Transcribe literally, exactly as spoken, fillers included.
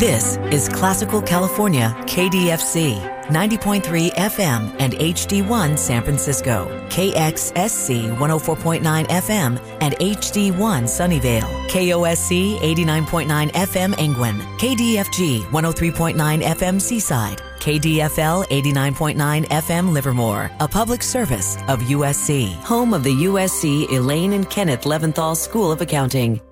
This is Classical California K D F C, ninety point three F M and H D one San Francisco, K X S C one oh four point nine F M and H D one Sunnyvale, K O S C eighty-nine point nine F M Angwin, K D F G one oh three point nine F M Seaside, K D F L eighty-nine point nine F M Livermore, a public service of U S C, home of the U S C Elaine and Kenneth Leventhal School of Accounting.